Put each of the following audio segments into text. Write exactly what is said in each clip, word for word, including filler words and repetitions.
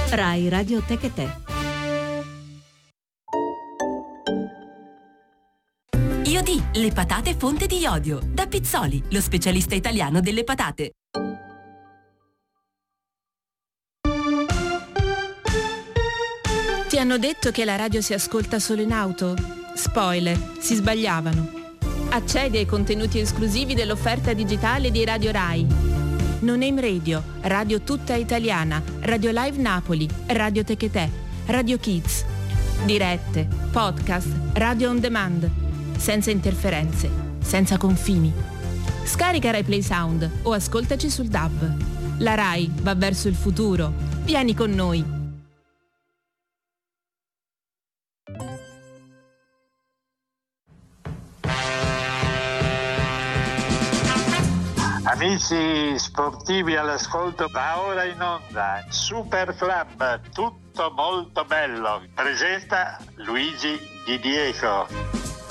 Rai Radio Tecate. Iodi, le patate fonte di iodio. Da Pizzoli, lo specialista italiano delle patate. Ti hanno detto che la radio si ascolta solo in auto? Spoiler, si sbagliavano. Accedi ai contenuti esclusivi dell'offerta digitale di Radio Rai. No Name Radio, Radio Tutta Italiana, Radio Live Napoli, Radio Tecate, Radio Kids. Dirette, podcast, radio on demand. Senza interferenze, senza confini. Scarica Rai Play Sound o ascoltaci sul D A B. La Rai va verso il futuro. Vieni con noi. Amici sportivi all'ascolto, va ora in onda Super Club, tutto molto bello. Presenta Luigi Di Diego.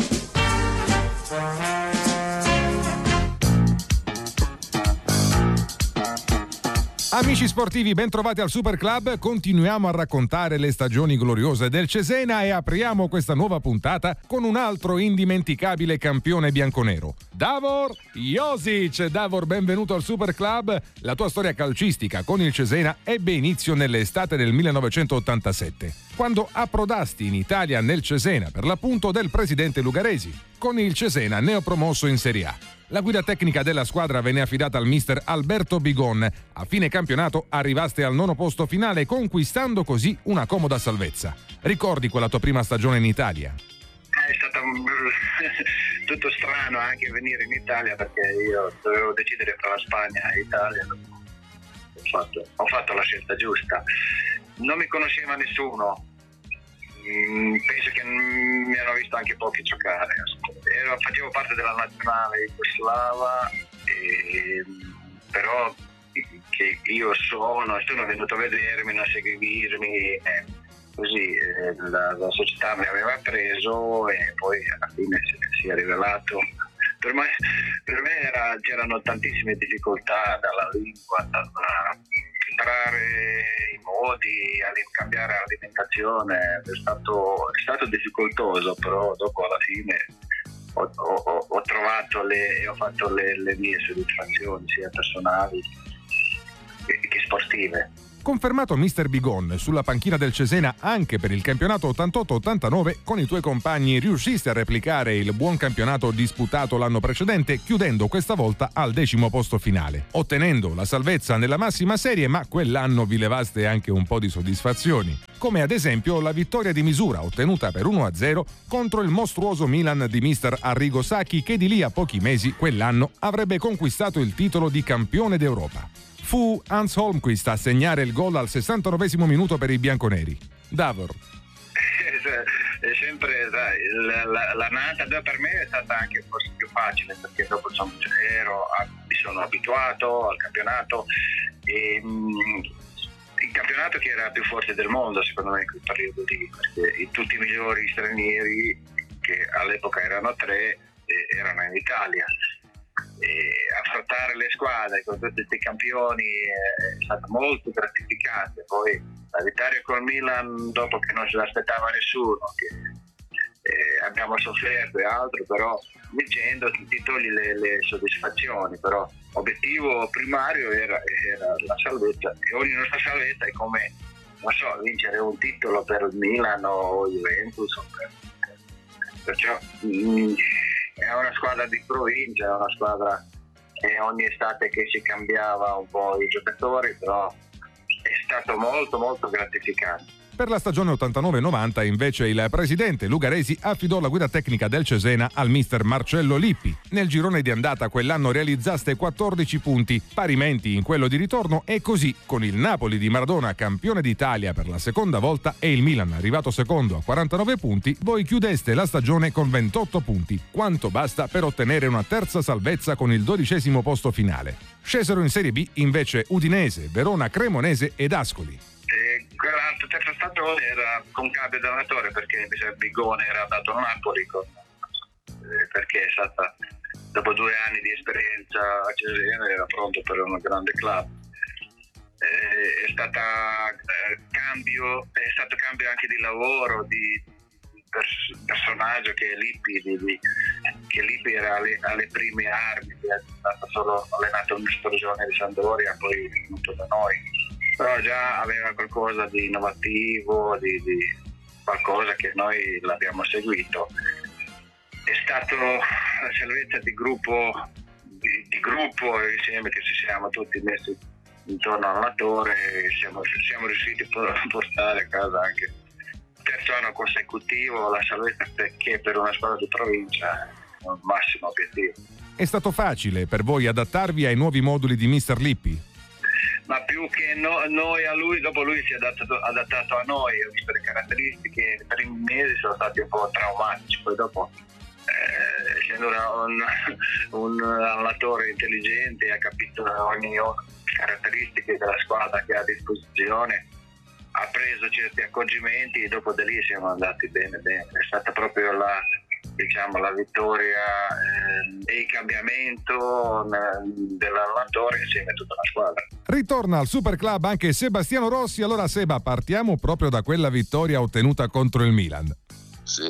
Amici sportivi, ben trovati al Super Club. Continuiamo a raccontare le stagioni gloriose del Cesena e apriamo questa nuova puntata con un altro indimenticabile campione bianconero, Davor Josic. Davor, benvenuto al Super Club. La tua storia calcistica con il Cesena ebbe inizio nell'estate del millenovecentottantasette, quando approdasti in Italia nel Cesena per l'appunto del presidente Lugaresi, con il Cesena neopromosso in Serie A. La guida tecnica della squadra venne affidata al mister Alberto Bigon. A fine campionato arrivaste al nono posto finale, conquistando così una comoda salvezza. Ricordi quella tua prima stagione in Italia? È stato tutto strano anche venire in Italia, perché io dovevo decidere tra la Spagna e l'Italia. Ho fatto, ho fatto la scelta giusta. Non mi conosceva nessuno. Penso che mi hanno visto anche pochi giocare. Ero, facevo parte della nazionale jugoslava, e, però che io sono, sono venuto a vedermi, a seguirmi, eh, così eh, la, la società mi aveva preso e poi alla fine si, si è rivelato. Per me, per me era, c'erano tantissime difficoltà, dalla lingua, dalla imparare i modi, a cambiare l'alimentazione. È stato, è stato difficoltoso, però dopo alla fine ho, ho, ho trovato le, ho fatto le, le mie soddisfazioni sia personali che, che sportive. Confermato mister Bigon sulla panchina del Cesena anche per il campionato ottantotto ottantanove, con i tuoi compagni riusciste a replicare il buon campionato disputato l'anno precedente, chiudendo questa volta al decimo posto finale, ottenendo la salvezza nella massima serie, ma quell'anno vi levaste anche un po' di soddisfazioni, come ad esempio la vittoria di misura ottenuta per uno a zero contro il mostruoso Milan di mister Arrigo Sacchi, che di lì a pochi mesi quell'anno avrebbe conquistato il titolo di campione d'Europa. Fu Hans Holmquist a segnare il gol al sessantanovesimo minuto per i bianconeri. Davor. È sempre, sai, la, la, la nata per me è stata anche forse più facile, perché dopo insomma, ero, mi sono abituato al campionato e mh, il campionato che era più forte del mondo secondo me in quel periodo lì, perché tutti i migliori stranieri, che all'epoca erano tre, eh, erano in Italia. E affrontare le squadre con tutti questi campioni è stato molto gratificante. Poi la vittoria col Milan, dopo che non se l'aspettava nessuno, che eh, abbiamo sofferto e altro, però vincendo ti togli le, le soddisfazioni. Però l'obiettivo primario era, era la salvezza, e ogni nostra salvezza è come, non so, vincere un titolo per il Milan o Juventus o per, perciò mh, è una squadra di provincia, è una squadra che ogni estate che si cambiava un po' i giocatori, però è stato molto molto gratificante. Per la stagione ottantanove novanta invece il presidente Lugaresi affidò la guida tecnica del Cesena al mister Marcello Lippi. Nel girone di andata quell'anno realizzaste quattordici punti, parimenti in quello di ritorno, e così con il Napoli di Maradona campione d'Italia per la seconda volta e il Milan arrivato secondo a quarantanove punti, voi chiudeste la stagione con ventotto punti, quanto basta per ottenere una terza salvezza con il dodicesimo posto finale. Scesero in Serie B invece Udinese, Verona, Cremonese ed Ascoli. Quella terza stagione era con cambio di allenatore, perché Bigone era andato a Napoli con, eh, perché è stata, dopo due anni di esperienza a Cesena, era pronto per un grande club. Eh, è stata eh, cambio, è stato cambio anche di lavoro, di pers- personaggio che è Lippi, di, di, che Lippi era alle, alle prime armi, che è stato solo allenato una stagione di Sampdoria, poi è venuto da noi, però già aveva qualcosa di innovativo, di, di qualcosa che noi l'abbiamo seguito. È stato la salvezza di gruppo, di, di gruppo insieme, che ci siamo tutti messi intorno all'allenatore, siamo, siamo riusciti a portare a casa anche terzo anno consecutivo la salvezza, perché per una squadra di provincia è un massimo obiettivo. È stato facile per voi adattarvi ai nuovi moduli di mister Lippi? Ma più che no, noi a lui, dopo lui si è adattato, adattato a noi, ho visto le caratteristiche, i primi mesi sono stati un po' traumatici, poi dopo eh, essendo un, un allenatore intelligente, ha capito ogni caratteristiche della squadra che ha a disposizione, ha preso certi accorgimenti e dopo da lì siamo andati bene bene. È stata proprio la, diciamo, la vittoria eh, e il cambiamento dell'allenatore insieme a tutta la squadra. Ritorna al Super Club anche Sebastiano Rossi. Allora Seba, partiamo proprio da quella vittoria ottenuta contro il Milan. Sì.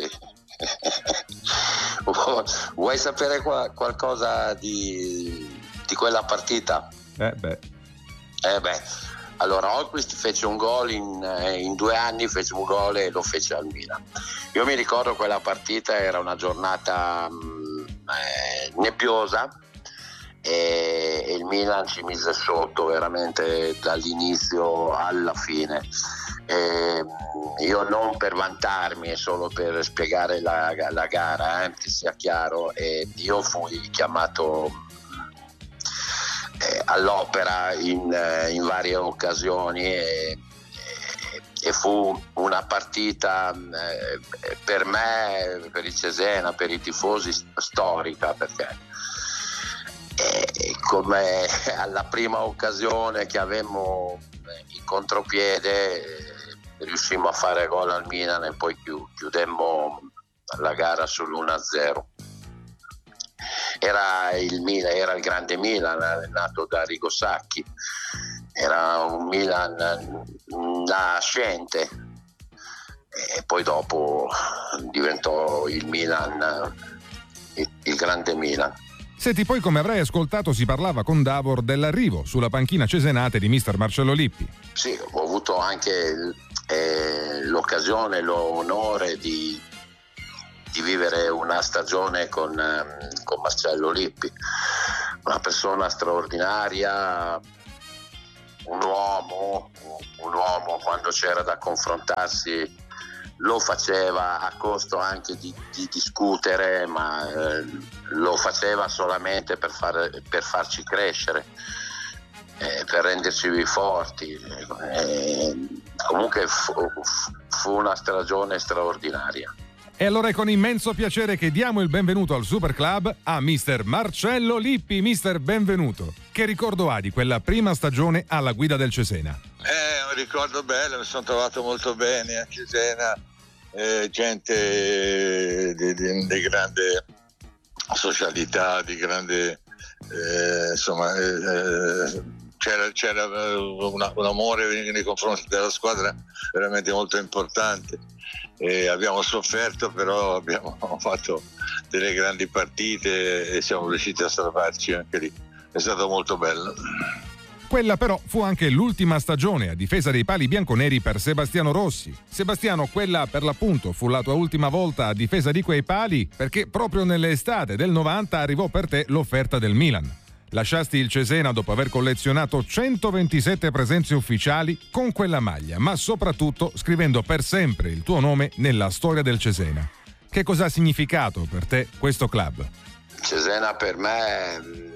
Vuoi sapere qua, qualcosa di, di quella partita? Eh beh. Eh beh, allora Holmquist fece un gol in, in due anni, fece un gol e lo fece al Milan. Io mi ricordo quella partita, era una giornata mh, eh, nebbiosa e, e il Milan ci mise sotto veramente dall'inizio alla fine. E, io non per vantarmi, è solo per spiegare la, la gara, eh, che sia chiaro, e io fui chiamato Eh, all'opera in, eh, in varie occasioni e, e, e fu una partita eh, per me, per il Cesena, per i tifosi storica, perché eh, come alla prima occasione che avemmo in contropiede eh, riuscimmo a fare gol al Milan e poi chiudemmo la gara sull'uno a zero. Era il Milan, era il grande Milan allenato da Arrigo Sacchi, era un Milan nascente e poi dopo diventò il Milan, il, il grande Milan. Senti, poi come avrai ascoltato si parlava con Davor dell'arrivo sulla panchina cesenate di mister Marcello Lippi. Sì, ho avuto anche eh, l'occasione, l'onore di di vivere una stagione con, con Marcello Lippi, una persona straordinaria, un uomo, un uomo quando c'era da confrontarsi lo faceva a costo anche di, di discutere, ma eh, lo faceva solamente per, far, per farci crescere, eh, per renderci forti. Eh, comunque fu, fu una stagione straordinaria. E allora è con immenso piacere che diamo il benvenuto al Super Club a mister Marcello Lippi. Mister, benvenuto. Che ricordo ha di quella prima stagione alla guida del Cesena? Eh, un ricordo bello, mi sono trovato molto bene a Cesena, eh, gente di, di, di grande socialità, di grande, eh, insomma, eh, c'era, c'era una, un amore nei confronti della squadra veramente molto importante. E abbiamo sofferto, però abbiamo fatto delle grandi partite e siamo riusciti a salvarci anche lì. È stato molto bello. Quella però fu anche l'ultima stagione a difesa dei pali bianconeri per Sebastiano Rossi. Sebastiano, quella per l'appunto fu la tua ultima volta a difesa di quei pali, perché proprio nell'estate del novanta arrivò per te l'offerta del Milan. Lasciasti il Cesena dopo aver collezionato centoventisette presenze ufficiali con quella maglia, ma soprattutto scrivendo per sempre il tuo nome nella storia del Cesena. Che cosa ha significato per te questo club? Cesena per me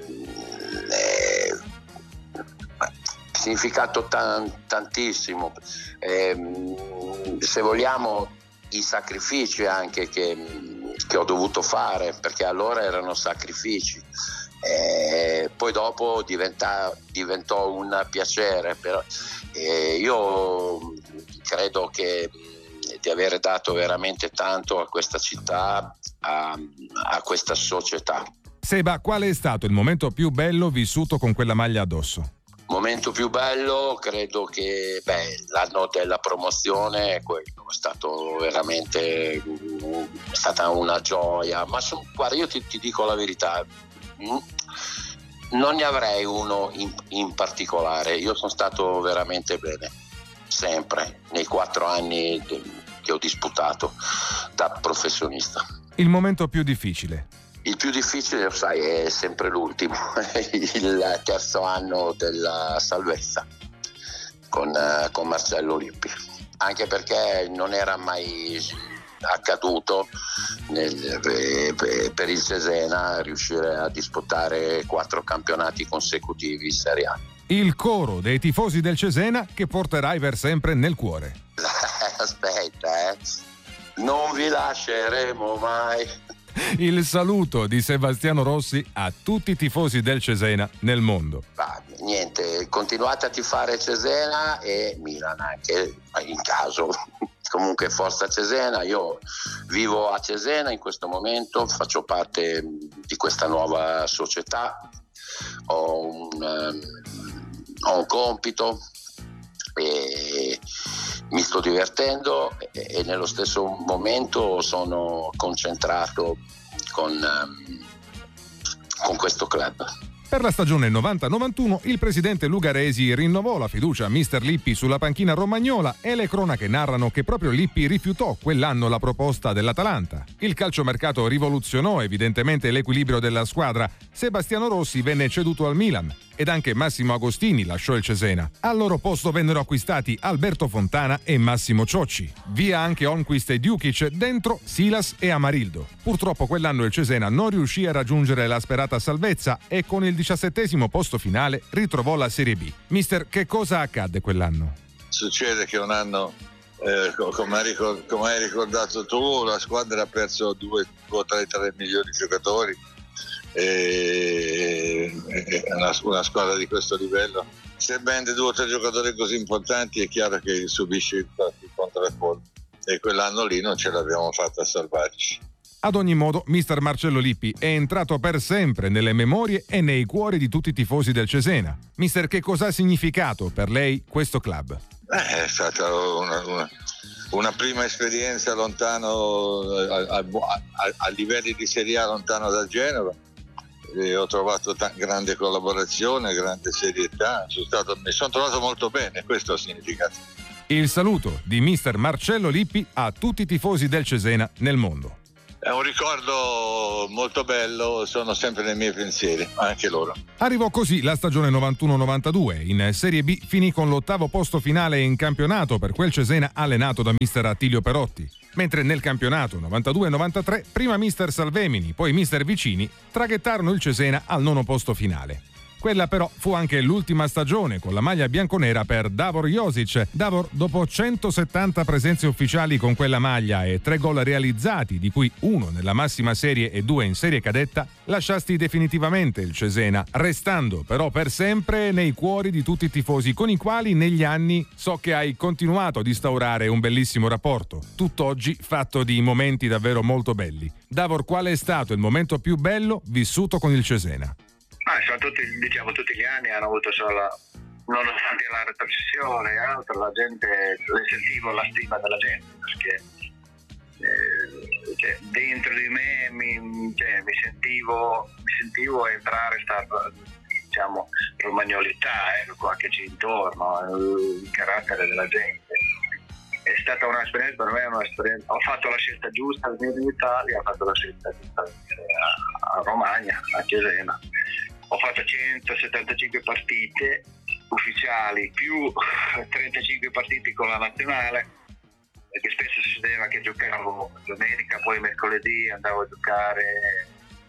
è significato tan, tantissimo. Eh, se vogliamo, i sacrifici anche che, che ho dovuto fare, perché allora erano sacrifici. Eh, poi dopo diventa, diventò un piacere, però eh, io credo che di aver dato veramente tanto a questa città, a, a questa società. Seba, qual è stato il momento più bello vissuto con quella maglia addosso? Momento più bello, credo che beh, l'anno della promozione è quello, è stato veramente è stata una gioia, ma so, guarda, io ti, ti dico la verità, non ne avrei uno in, in particolare, io sono stato veramente bene, sempre, nei quattro anni che ho disputato da professionista. Il momento più difficile? Il più difficile, lo sai, è sempre l'ultimo, il terzo anno della salvezza con, con Marcello Lippi, anche perché non era mai accaduto nel, per, per il Cesena riuscire a disputare quattro campionati consecutivi in Serie A. Il coro dei tifosi del Cesena che porterai per sempre nel cuore. Aspetta, eh. Non vi lasceremo mai. Il saluto di Sebastiano Rossi a tutti i tifosi del Cesena nel mondo. Ah, niente, continuate a tifare Cesena e Milan anche in caso. Comunque forza Cesena, io vivo a Cesena in questo momento, faccio parte di questa nuova società, ho un, um, ho un compito e mi sto divertendo e, e nello stesso momento sono concentrato con, um, con questo club. Per la stagione novanta novantuno il presidente Lugaresi rinnovò la fiducia a mister Lippi sulla panchina romagnola e le cronache narrano che proprio Lippi rifiutò quell'anno la proposta dell'Atalanta. Il calciomercato rivoluzionò evidentemente l'equilibrio della squadra. Sebastiano Rossi venne ceduto al Milan ed anche Massimo Agostini lasciò il Cesena. Al loro posto vennero acquistati Alberto Fontana e Massimo Ciocci. Via anche Holmquist e Djukic, dentro Silas e Amarildo. Purtroppo quell'anno il Cesena non riuscì a raggiungere la sperata salvezza e con il diciassettesimo posto finale ritrovò la Serie B. Mister, che cosa accadde quell'anno? Succede che un anno, eh, come, hai ricordato, come hai ricordato tu, la squadra ha perso due o tre, tre milioni di giocatori. E una, una squadra di questo livello, se vende due o tre giocatori così importanti, è chiaro che subisce il contraccolpo e quell'anno lì non ce l'abbiamo fatta a salvarci. Ad ogni modo, mister Marcello Lippi è entrato per sempre nelle memorie e nei cuori di tutti i tifosi del Cesena. Mister, che cosa ha significato per lei questo club? Eh, è stata una, una, una prima esperienza lontano a, a, a, a livelli di Serie A, lontano da Genova. E ho trovato t- grande collaborazione, grande serietà, sono stato, mi sono trovato molto bene, questo ha significato. Il saluto di mister Marcello Lippi a tutti i tifosi del Cesena nel mondo. È un ricordo molto bello, sono sempre nei miei pensieri, anche loro. Arrivò così la stagione novantuno novantadue. In Serie B finì con l'ottavo posto finale in campionato per quel Cesena allenato da mister Attilio Perotti. Mentre nel campionato novantadue novantatré prima mister Salvemini, poi mister Vicini traghettarono il Cesena al nono posto finale. Quella però fu anche l'ultima stagione con la maglia bianconera per Davor Josic. Davor, dopo centosettanta presenze ufficiali con quella maglia e tre gol realizzati, di cui uno nella massima serie e due in serie cadetta, lasciasti definitivamente il Cesena, restando però per sempre nei cuori di tutti i tifosi con i quali negli anni so che hai continuato ad instaurare un bellissimo rapporto, tutt'oggi fatto di momenti davvero molto belli. Davor, qual è stato il momento più bello vissuto con il Cesena? Ah, sono tutti, diciamo, tutti gli anni hanno avuto solo, nonostante la retrocessione e altro, la gente, le sentivo la stima della gente, perché eh, cioè, dentro di me mi, cioè, mi sentivo mi sentivo entrare sta, diciamo, romagnolità, eh, qua che c'è intorno, il carattere della gente. È stata un'esperienza, per me è un'esperienza. Ho fatto la scelta giusta al venire in Italia, ho fatto la scelta giusta al venire a, a Romagna, a Cesena. Ho fatto centosettantacinque partite ufficiali più trentacinque partite con la nazionale, perché spesso succedeva che giocavo domenica, poi mercoledì andavo a giocare.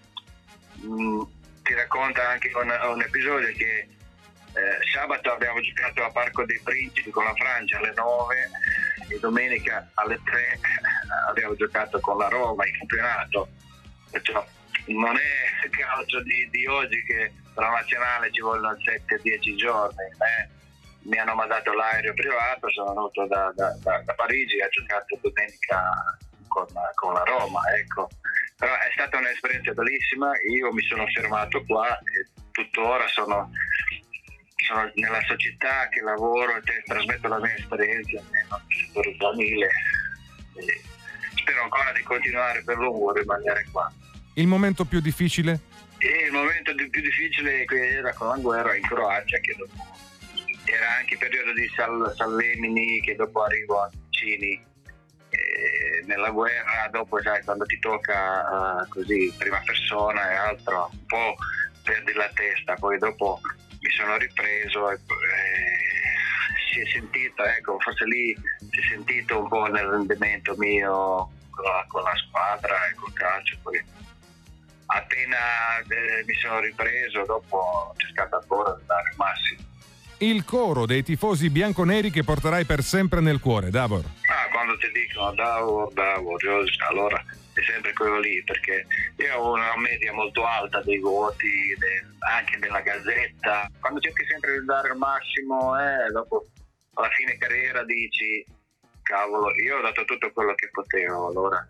Mm, ti racconta anche un, un episodio che eh, sabato abbiamo giocato a Parco dei Principi con la Francia alle nove e domenica alle tre abbiamo giocato con la Roma in campionato. Perciò non è il calcio di, di oggi che per la nazionale ci vogliono sette dieci giorni. Eh? Mi hanno mandato l'aereo privato, sono venuto da, da, da, da Parigi e ho giocato domenica con, con la Roma. Ecco. Però è stata un'esperienza bellissima, io mi sono fermato qua e tuttora sono, sono nella società che lavoro e te, trasmetto la mia esperienza nel settore giovanile. E spero ancora di continuare per lungo a rimanere qua. Il momento più difficile? E il momento più difficile era con la guerra in Croazia, che dopo era anche il periodo di Sal, Salvemini, che dopo arrivo a Cini. E nella guerra dopo, sai, quando ti tocca uh, così prima persona e altro, un po' perdi la testa. Poi dopo mi sono ripreso e, e si è sentito, ecco, forse lì si è sentito un po' nel rendimento mio con la, con la squadra e col calcio. Poi appena eh, mi sono ripreso, dopo c'è stata ancora da dare il massimo. Il coro dei tifosi bianconeri che porterai per sempre nel cuore, Davor. Ah, quando ti dicono Davor, Davor, allora è sempre quello lì, perché io ho una media molto alta dei voti, del, anche della Gazzetta. Quando cerchi sempre di dare il massimo, eh, dopo alla fine carriera dici, cavolo, io ho dato tutto quello che potevo, allora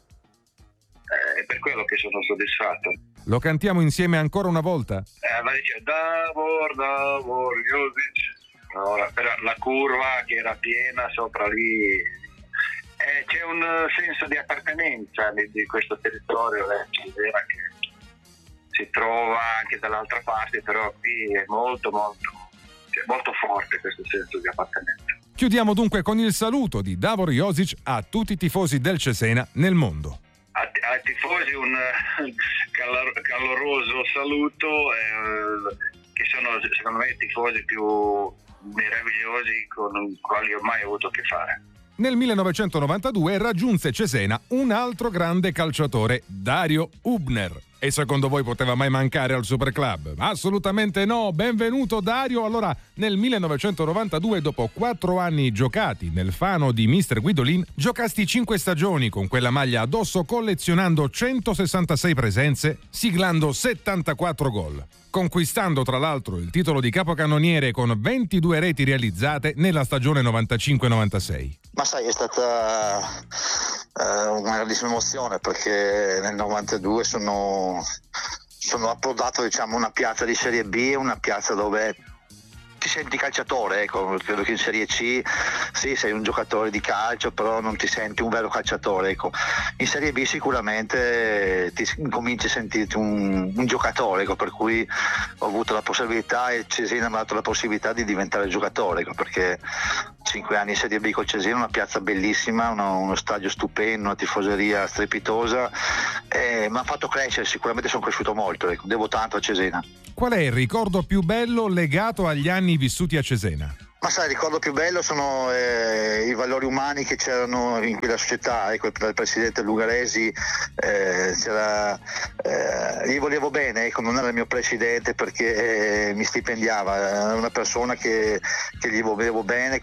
eh, è per quello che sono soddisfatto. Lo cantiamo insieme ancora una volta? Eh, ma dice Davor, Davor, Josic. Allora, per la curva che era piena sopra lì, eh, c'è un senso di appartenenza di, di questo territorio eh, che si trova anche dall'altra parte, però qui è molto molto cioè molto forte questo senso di appartenenza. Chiudiamo dunque con il saluto di Davor Josic a tutti i tifosi del Cesena nel mondo. Ai tifosi un calor- caloroso saluto, eh, che sono secondo me i tifosi più meravigliosi con i quali ho mai avuto a che fare. Nel millenovecentonovantadue raggiunse Cesena un altro grande calciatore, Dario Hübner. E secondo voi poteva mai mancare al Superclub? Assolutamente no! Benvenuto Dario! Allora, nel millenovecentonovantadue, dopo quattro anni giocati nel Fano di mister Guidolin, giocasti cinque stagioni con quella maglia addosso, collezionando centosessantasei presenze, siglando settantaquattro gol, conquistando tra l'altro il titolo di capocannoniere con ventidue reti realizzate nella stagione novantacinque novantasei. Ma sai, è stata eh, una grandissima emozione, perché nel novantadue sono, sono approdato, diciamo, una piazza di Serie B, una piazza dove ti senti calciatore, ecco. Credo che in Serie C sì, sei un giocatore di calcio, però non ti senti un vero calciatore, ecco. In Serie B sicuramente ti cominci a sentirti un, un giocatore, ecco, per cui ho avuto la possibilità, e Cesena mi ha dato la possibilità di diventare giocatore, ecco, perché cinque anni in Serie B col Cesena, una piazza bellissima, uno, uno stadio stupendo, una tifoseria strepitosa, e mi ha fatto crescere, sicuramente sono cresciuto molto, ecco. Devo tanto a Cesena. Qual è il ricordo più bello legato agli anni vissuti a Cesena? Ma sai, il ricordo più bello sono eh, i valori umani che c'erano in quella società, ecco, il presidente Lugaresi, eh, c'era, eh, gli volevo bene, ecco, non era il mio presidente perché eh, mi stipendiava, era una persona che, che gli volevo bene,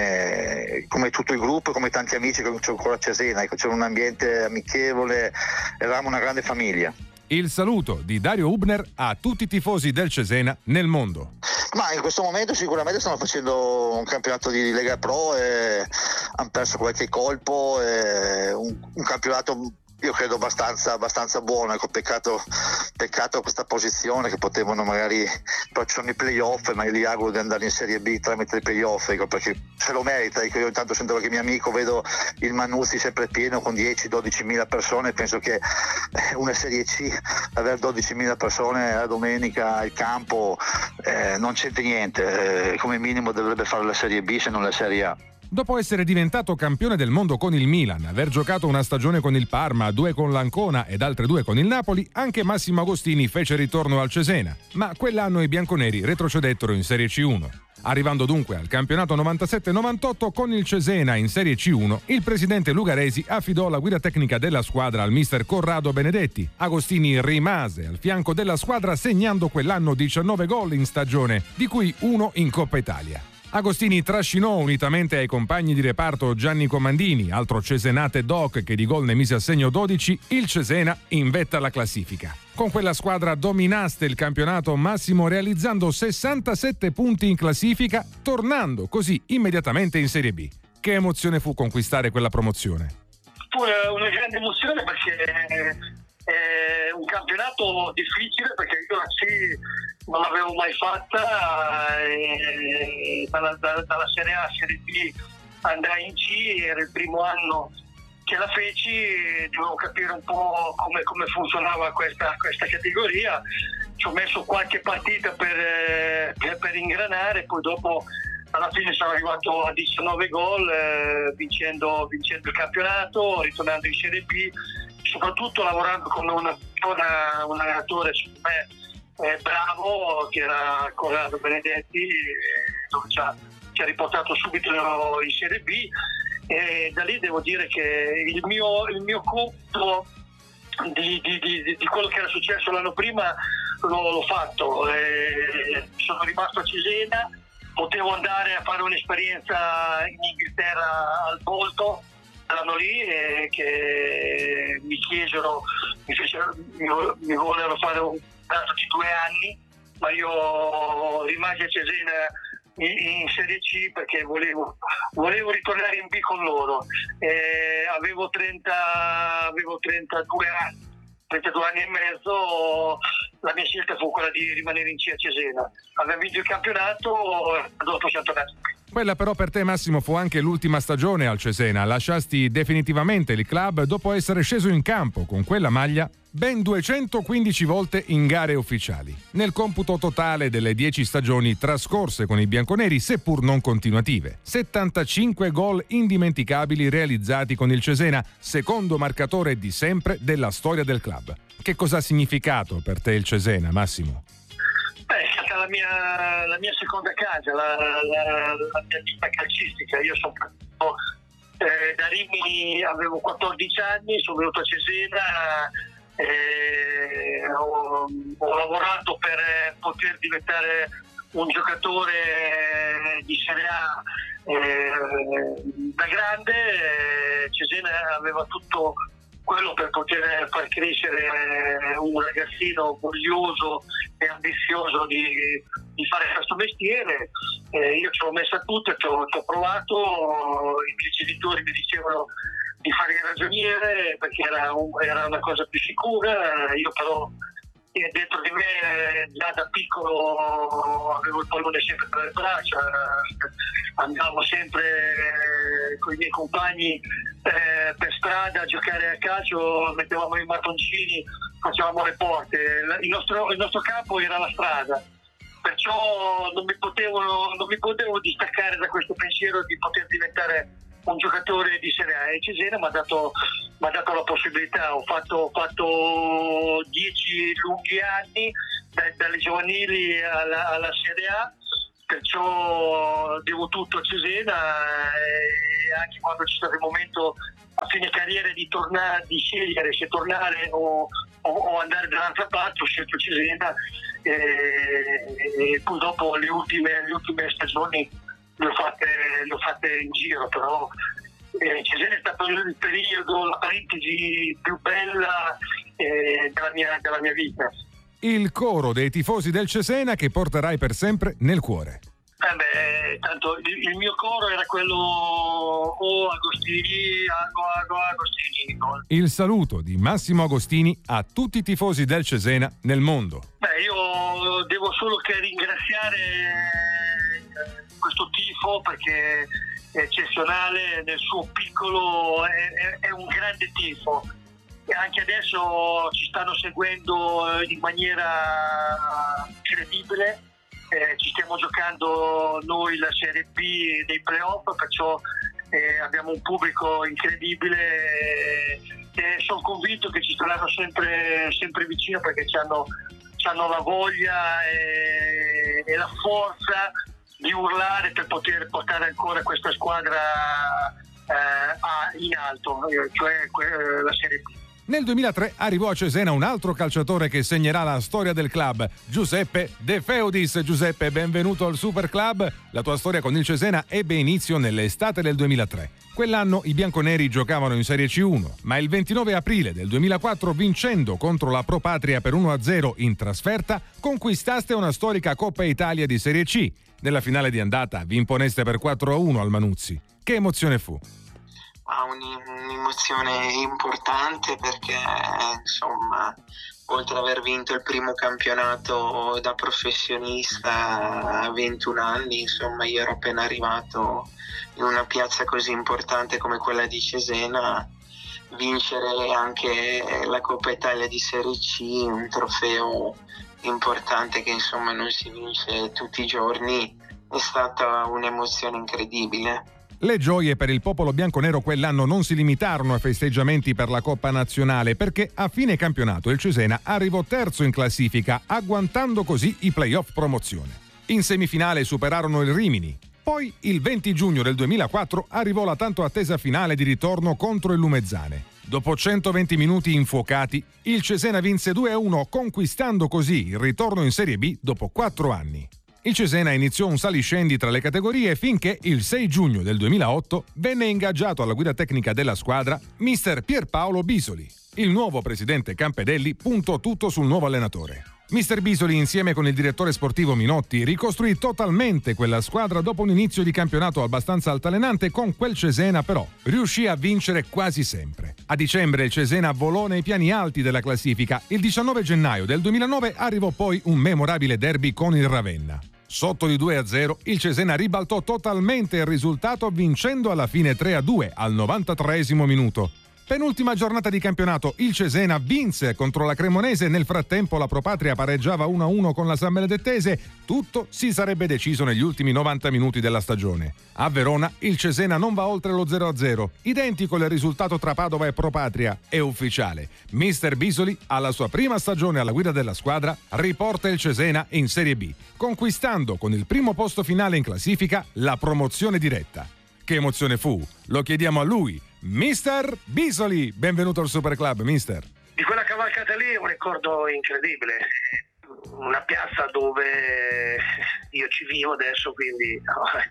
come, come tutto il gruppo, come tanti amici che c'ho ancora a Cesena, ecco, c'era un ambiente amichevole, eravamo una grande famiglia. Il saluto di Dario Hübner a tutti i tifosi del Cesena nel mondo. Ma in questo momento sicuramente stanno facendo un campionato di Lega Pro e hanno perso qualche colpo, e un, un campionato io credo abbastanza, abbastanza buono, ecco, peccato, peccato questa posizione, che potevano magari, però ci sono i playoff, ma io gli auguro di andare in Serie B tramite i playoff, ecco, perché se lo merita, ecco. Io intanto sento che mio amico, vedo il Manuzzi sempre pieno con dieci dodici mila persone, penso che una Serie C, avere dodici mila persone la domenica al campo eh, non c'entra niente, eh, come minimo dovrebbe fare la Serie B se non la Serie A. Dopo essere diventato campione del mondo con il Milan, aver giocato una stagione con il Parma, due con l'Ancona ed altre due con il Napoli, anche Massimo Agostini fece ritorno al Cesena, ma quell'anno i bianconeri retrocedettero in Serie C uno. Arrivando dunque al campionato novantasette novantotto con il Cesena in Serie C uno, il presidente Lugaresi affidò la guida tecnica della squadra al mister Corrado Benedetti. Agostini rimase al fianco della squadra, segnando quell'anno diciannove gol in stagione, di cui uno in Coppa Italia. Agostini trascinò, unitamente ai compagni di reparto Gianni Comandini, altro cesenate doc che di gol ne mise a segno dodici, il Cesena in vetta alla classifica. Con quella squadra dominaste il campionato, Massimo, realizzando sessantasette punti in classifica, tornando così immediatamente in Serie B. Che emozione fu conquistare quella promozione? Fu una grande emozione, perché È un campionato difficile perché io la C non l'avevo mai fatta, e dalla, dalla, dalla Serie A a Serie B andai in C, era il primo anno che la feci, dovevo capire un po' come, come funzionava questa, questa categoria. Ci ho messo qualche partita per, per, per ingranare, poi dopo alla fine sono arrivato a diciannove gol, eh, vincendo, vincendo il campionato, ritornando in Serie B, soprattutto lavorando con una, una, un allenatore secondo me eh, bravo, che era Corrado Benedetti, eh, dove ci ha, ci ha riportato subito in Serie B, e da lì devo dire che il mio, il mio conto di, di, di, di quello che era successo l'anno prima l'ho, l'ho fatto. Eh, sono rimasto a Cesena, potevo andare a fare un'esperienza in Inghilterra al Bolton l'anno lì, eh, che mi chiesero, mi, fecero, mi, mi volevano fare un contratto di due anni, ma io rimasi a Cesena in, in Serie C perché volevo, volevo ritornare in B con loro. Eh, avevo, trenta, avevo trentadue anni, trentadue anni e mezzo, la mia scelta fu quella di rimanere in C a Cesena. Abbiamo vinto il campionato, dopo siamo tornati qui. Quella però per te, Massimo, fu anche l'ultima stagione al Cesena. Lasciasti definitivamente il club dopo essere sceso in campo con quella maglia ben duecentoquindici volte in gare ufficiali. Nel computo totale delle dieci stagioni trascorse con i bianconeri, seppur non continuative. settantacinque gol indimenticabili realizzati con il Cesena, secondo marcatore di sempre della storia del club. Che cosa ha significato per te il Cesena, Massimo? Beh, è stata la mia, la mia seconda casa, la, la, la mia vita calcistica. Io sono partito eh, da Rimini, avevo quattordici anni, sono venuto a Cesena, eh, ho, ho lavorato per poter diventare un giocatore di Serie A eh, da grande. eh, Cesena aveva tutto quello per poter far crescere un ragazzino voglioso e ambizioso di, di fare questo mestiere. Eh, io ci ho messa tutta, ci ho, ci ho provato, i miei genitori mi dicevano di fare il ragioniere perché era, un, era una cosa più sicura, io però eh, dentro di me già da piccolo avevo il pallone sempre tra le braccia, andavo sempre eh, con i miei compagni Eh, per strada a giocare a calcio, mettevamo i mattoncini, facevamo le porte, il nostro, il nostro campo era la strada, perciò non mi potevo, non mi potevo distaccare da questo pensiero di poter diventare un giocatore di Serie A, e Cesena mi ha dato, mi ha dato la possibilità. Ho fatto, ho fatto dieci lunghi anni da, dalle giovanili alla, alla Serie A, perciò devo tutto a Cesena, e anche quando c'è stato il momento a fine carriera di tornare, di scegliere se tornare o, o, o andare dall'altra parte, ho scelto Cesena, e, e poi dopo le ultime, le ultime stagioni le ho fatte, le ho fatte in giro, però eh, Cesena è stato il periodo, la parentesi più bella eh, della, mia, della mia vita. Il coro dei tifosi del Cesena che porterai per sempre nel cuore. Eh beh, tanto il, il mio coro era quello o Agostini, Ago, Ago, Agostini. Il saluto di Massimo Agostini a tutti i tifosi del Cesena nel mondo. Beh, io devo solo che ringraziare questo tifo perché è eccezionale nel suo piccolo, è, è, è un grande tifo. E anche adesso ci stanno seguendo in maniera incredibile. Eh, ci stiamo giocando noi la Serie B dei playoff, perciò eh, abbiamo un pubblico incredibile e, e sono convinto che ci saranno sempre, sempre vicino perché hanno la voglia e, e la forza di urlare per poter portare ancora questa squadra eh, in alto, cioè eh, la Serie B. Nel duemilatré arrivò a Cesena un altro calciatore che segnerà la storia del club, Giuseppe De Feudis. Giuseppe, benvenuto al Super Club. La tua storia con il Cesena ebbe inizio nell'estate del duemilatré. Quell'anno i bianconeri giocavano in Serie C uno, ma il ventinove aprile del duemilaquattro, vincendo contro la Pro Patria per uno a zero in trasferta, conquistaste una storica Coppa Italia di Serie C. Nella finale di andata vi imponeste per quattro a uno al Manuzzi. Che emozione fu? ha un'emozione importante perché insomma, oltre ad aver vinto il primo campionato da professionista a ventuno anni, insomma io ero appena arrivato in una piazza così importante come quella di Cesena, vincere anche la Coppa Italia di Serie C, un trofeo importante che insomma non si vince tutti i giorni, è stata un'emozione incredibile. Le gioie per il popolo bianconero quell'anno non si limitarono ai festeggiamenti per la Coppa Nazionale, perché a fine campionato il Cesena arrivò terzo in classifica, agguantando così i play-off promozione. In semifinale superarono il Rimini. Poi, il venti giugno del duemilaquattro, arrivò la tanto attesa finale di ritorno contro il Lumezzane. Dopo centoventi minuti infuocati, il Cesena vinse due a uno, conquistando così il ritorno in Serie B dopo quattro anni. Il Cesena iniziò un saliscendi tra le categorie finché il sei giugno del duemilaotto venne ingaggiato alla guida tecnica della squadra mister Pierpaolo Bisoli. Il nuovo presidente Campedelli puntò tutto sul nuovo allenatore. mister Bisoli, insieme con il direttore sportivo Minotti, ricostruì totalmente quella squadra dopo un inizio di campionato abbastanza altalenante. Con quel Cesena però riuscì a vincere quasi sempre. A dicembre il Cesena volò nei piani alti della classifica. Il diciannove gennaio del duemilanove arrivò poi un memorabile derby con il Ravenna. Sotto di due a zero, il Cesena ribaltò totalmente il risultato, vincendo alla fine tre a due al novantatreesimo minuto. Penultima giornata di campionato, il Cesena vinse contro la Cremonese. Nel frattempo la Propatria pareggiava uno a uno con la San Benedettese. Tutto si sarebbe deciso negli ultimi novanta minuti della stagione. A Verona il Cesena non va oltre lo zero a zero, identico il risultato tra Padova e Propatria. È ufficiale: mister Bisoli, alla sua prima stagione alla guida della squadra, riporta il Cesena in Serie B, conquistando con il primo posto finale in classifica la promozione diretta. Che emozione fu? Lo chiediamo a lui, mister Bisoli. Benvenuto al Super Club, mister. Di quella cavalcata lì è un ricordo incredibile. Una piazza dove io ci vivo adesso, quindi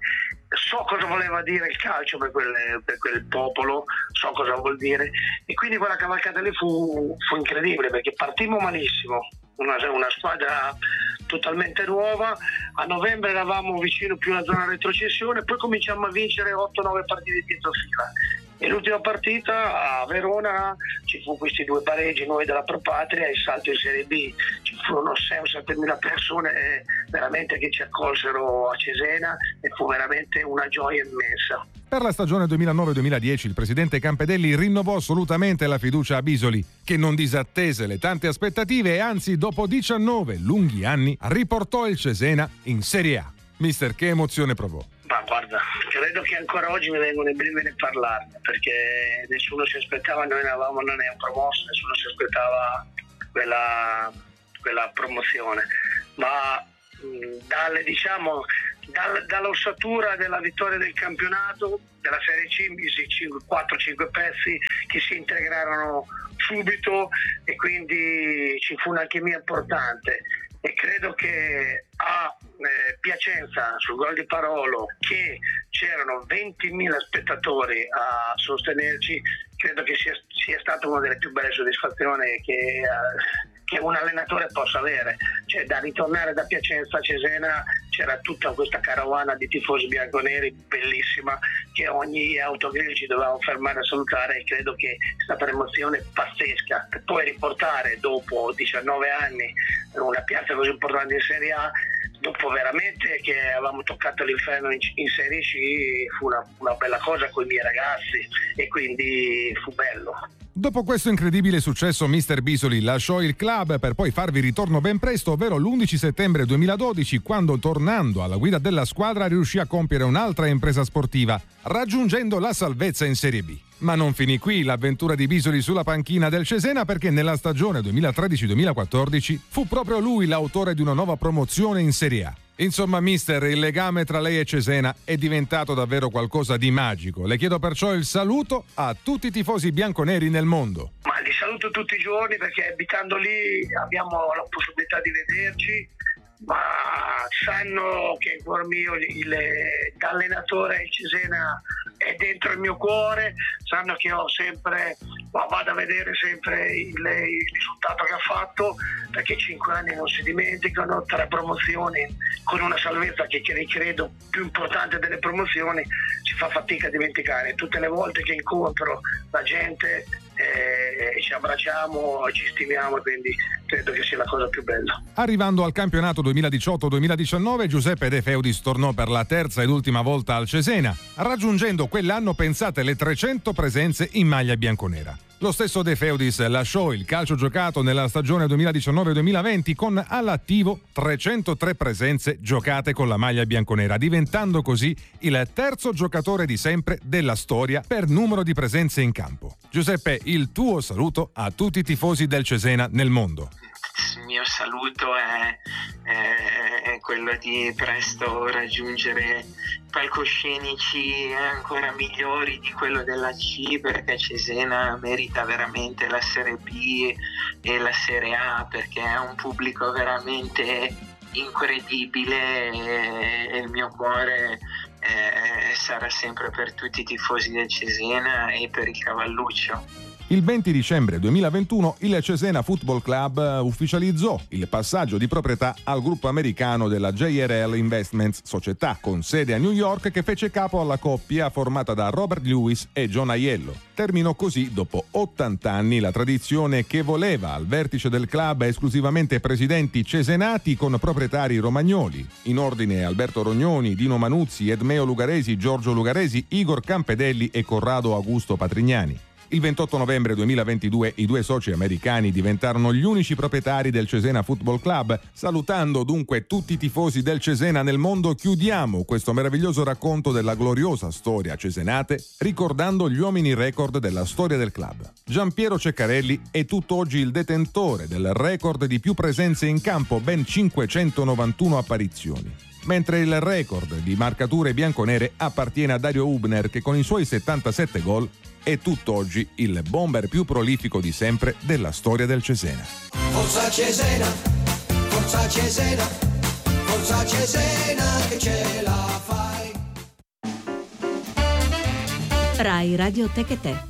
so cosa voleva dire il calcio per quel, per quel popolo, so cosa vuol dire, e quindi quella cavalcata lì fu, fu incredibile, perché partimmo malissimo, una, una squadra totalmente nuova. A novembre eravamo vicino più alla zona retrocessione, poi cominciamo a vincere otto nove partite dietro fila. E l'ultima partita a Verona ci fu questi due pareggi, noi della Propatria e il salto in Serie B. Ci furono sei o sette mila persone veramente che ci accolsero a Cesena e fu veramente una gioia immensa. Per la stagione duemilanove duemiladieci il presidente Campedelli rinnovò assolutamente la fiducia a Bisoli, che non disattese le tante aspettative e anzi dopo diciannove lunghi anni riportò il Cesena in Serie A. Mister, che emozione provò? Ma guarda, credo che ancora oggi mi vengono i brividi a parlarne, perché nessuno si aspettava, noi eravamo non è un promosso, nessuno si aspettava quella, quella promozione, ma mh, dalle diciamo dal, dall'ossatura della vittoria del campionato della Serie C, quattro cinque pezzi che si integrarono subito e quindi ci fu un'alchimia importante. E credo che a eh, Piacenza, sul gol di Parolo, che c'erano ventimila spettatori a sostenerci, credo che sia, sia stata una delle più belle soddisfazioni che, eh, che un allenatore possa avere. Cioè, da ritornare da Piacenza a Cesena c'era tutta questa carovana di tifosi bianconeri bellissima, che ogni autogrill ci dovevamo fermare a salutare, e credo che è stata un'emozione pazzesca. E poi riportare dopo diciannove anni una piazza così importante in Serie A, dopo veramente che avevamo toccato l'inferno in, in Serie C, fu una, una bella cosa con i miei ragazzi e quindi fu bello. Dopo questo incredibile successo, mister Bisoli lasciò il club per poi farvi ritorno ben presto, ovvero l'undici settembre duemiladodici, quando, tornando alla guida della squadra, riuscì a compiere un'altra impresa sportiva, raggiungendo la salvezza in Serie B. Ma non finì qui l'avventura di Bisoli sulla panchina del Cesena, perché nella stagione duemilatredici duemilaquattordici fu proprio lui l'autore di una nuova promozione in Serie A. Insomma, mister, il legame tra lei e Cesena è diventato davvero qualcosa di magico. Le chiedo perciò il saluto a tutti i tifosi bianconeri nel mondo. Ma li saluto tutti i giorni, perché abitando lì abbiamo la possibilità di vederci, ma sanno che in cuor mio il, l'allenatore il Cesena è dentro il mio cuore, sanno che ho sempre ma vado a vedere sempre il, il risultato che ha fatto, perché cinque anni non si dimenticano, tre promozioni con una salvezza che credo più importante delle promozioni, si fa fatica a dimenticare. Tutte le volte che incontro la gente eh, ci abbracciamo, ci stimiamo, quindi credo che sia la cosa più bella. Arrivando al campionato duemiladiciotto duemiladiciannove, Giuseppe De Feudis tornò per la terza ed ultima volta al Cesena, raggiungendo quell'anno, pensate, le trecento presenze in maglia bianconera. Lo stesso De Feudis lasciò il calcio giocato nella stagione duemiladiciannove duemilaventi con all'attivo trecentotré presenze giocate con la maglia bianconera, diventando così il terzo giocatore di sempre della storia per numero di presenze in campo. Giuseppe, il tuo saluto a tutti i tifosi del Cesena nel mondo. Il mio saluto è, è, è quello di presto raggiungere palcoscenici ancora migliori di quello della C, perché Cesena merita veramente la Serie B e la Serie A, perché è un pubblico veramente incredibile e il mio cuore eh, sarà sempre per tutti i tifosi del Cesena e per il Cavalluccio. Il venti dicembre duemilaventuno il Cesena Football Club ufficializzò il passaggio di proprietà al gruppo americano della J R L Investments, società con sede a New York che fece capo alla coppia formata da Robert Lewis e John Aiello. Terminò così, dopo ottanta anni, la tradizione che voleva al vertice del club esclusivamente presidenti cesenati con proprietari romagnoli, in ordine Alberto Rognoni, Dino Manuzzi, Edmeo Lugaresi, Giorgio Lugaresi, Igor Campedelli e Corrado Augusto Patrignani. Il ventotto novembre duemilaventidue i due soci americani diventarono gli unici proprietari del Cesena Football Club. Salutando dunque tutti i tifosi del Cesena nel mondo, chiudiamo questo meraviglioso racconto della gloriosa storia cesenate ricordando gli uomini record della storia del club. Giampiero Ceccarelli è tutt'oggi il detentore del record di più presenze in campo, ben cinquecentonovantuno apparizioni. Mentre il record di marcature bianconere appartiene a Dario Hubner, che con i suoi settantasette gol è tutt'oggi il bomber più prolifico di sempre della storia del Cesena. Forza Cesena, forza Cesena, forza Cesena che ce la fai. Rai Radio Tech e Te.